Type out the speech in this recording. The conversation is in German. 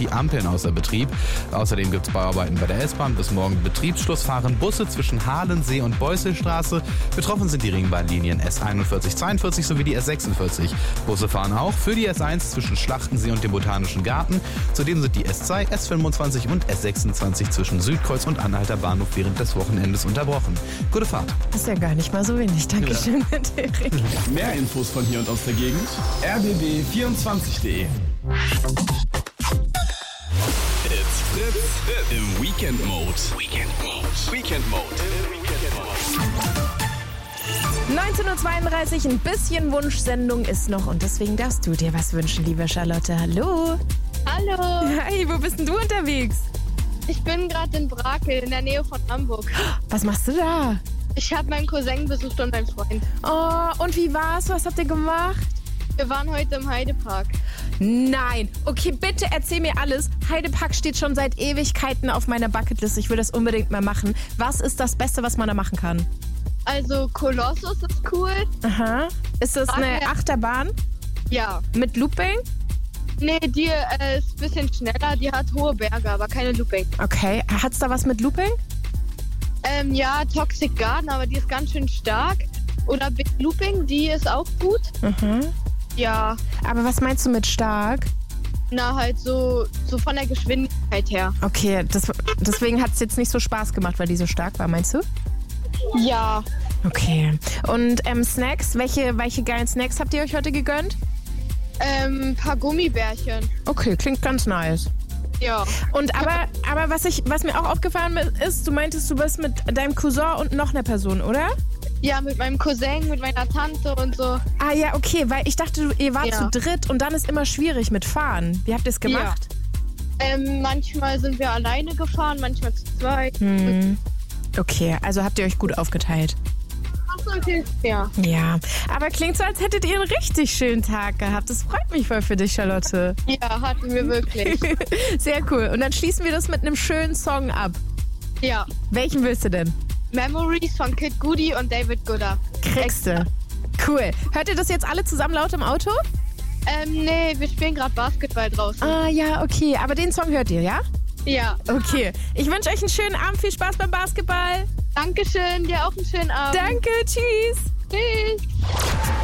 die Ampeln außer Betrieb. Außerdem gibt es Bauarbeiten bei der S-Bahn. Bis morgen Betriebsschluss fahren Busse zwischen Halensee und Beuselstraße. Betroffen sind die Ringbahnlinien S41, 42 sowie die S46. Busse fahren auch für die S1 zwischen Schlachtensee und dem Botanischen Garten. Zudem sind die S2, S25 und S26 zwischen Südkreuz und Anhalter Bahnhof während des Wochenendes unterbrochen. Gute Fahrt. Ist ja gar nicht mal so wenig. Dankeschön, Derek. Mehr Infos von hier und aus der Gegend rbb24.de. It's Fritz im Weekend Mode. 19.32 Uhr, ein bisschen Wunschsendung ist noch und deswegen darfst du dir was wünschen, liebe Charlotte. Hallo. Hallo, Hi, wo bist denn du unterwegs? ich bin gerade in Brakel in der Nähe von Hamburg. Was machst du da? Ich habe meinen Cousin besucht und meinen Freund. Oh, und wie war's? Was habt ihr gemacht? Wir waren heute im Heidepark. Nein. Okay, bitte erzähl mir alles. Heidepark steht schon seit Ewigkeiten auf meiner Bucketlist. Ich will das unbedingt mal machen. Was ist das Beste, was man da machen kann? Also Kolossus ist cool. Aha. Ist das eine Achterbahn Ja. mit Looping? Nee, die ist ein bisschen schneller. Die hat hohe Berge, aber keine Looping. Okay. Hat's da was mit Looping? Ja, Toxic Garden, aber die ist ganz schön stark. Oder Big Looping, die ist auch gut. Mhm. Ja, Aber was meinst du mit stark? na halt so von der Geschwindigkeit her. Okay, deswegen hat es jetzt nicht so Spaß gemacht, weil die so stark war, meinst du? Ja, Okay. Und Snacks? Welche geilen Snacks habt ihr euch heute gegönnt? ein paar Gummibärchen. Okay, klingt ganz nice. Ja. Und aber was mir auch aufgefallen ist, du meintest, du bist mit deinem Cousin und noch einer Person, oder? Ja, mit meinem Cousin, mit meiner Tante und so. Ah ja, okay, weil ich dachte, ihr wart Ja. zu dritt und dann ist immer schwierig mit Fahren. Wie habt ihr es gemacht? Manchmal sind wir alleine gefahren, manchmal zu zweit. Okay, also habt ihr euch gut aufgeteilt. Okay. Ja. Ja, aber klingt so, als hättet ihr einen richtig schönen Tag gehabt. Das freut mich voll für dich, Charlotte. Ja, hatten wir wirklich. Sehr cool. Und dann schließen wir das mit einem schönen Song ab. Ja. Welchen willst du denn? Memories von Kid Cudi und David Guetta. Kriegst du. Cool. Hört ihr das jetzt alle zusammen laut im Auto? Nee, wir spielen gerade Basketball draußen. Ah ja, okay. Aber den Song hört ihr, ja? Ja. Okay. Ich wünsche euch einen schönen Abend. Viel Spaß beim Basketball. Dankeschön, dir auch einen schönen Abend. Danke. Tschüss. Tschüss.